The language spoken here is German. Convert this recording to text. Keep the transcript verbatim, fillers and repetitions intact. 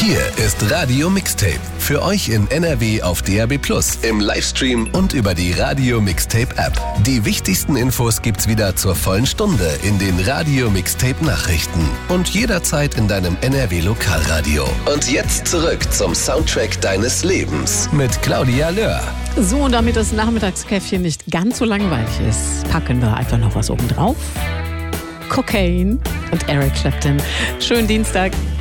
Hier ist Radio Mixtape. Für euch in N R W auf D A B plus, im Livestream und über die Radio Mixtape App. Die wichtigsten Infos gibt's wieder zur vollen Stunde in den Radio Mixtape Nachrichten und jederzeit in deinem N R W Lokalradio. Und jetzt zurück zum Soundtrack deines Lebens mit Claudia Löhr. So, und damit das Nachmittagskäffchen nicht ganz so langweilig ist, packen wir einfach noch was oben drauf. Cocaine und Eric Clapton. Schönen Dienstag.